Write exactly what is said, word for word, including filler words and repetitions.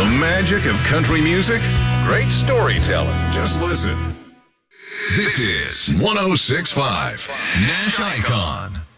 The magic of country music? Great storytelling. Just listen. This is one oh six point five Nash Icon.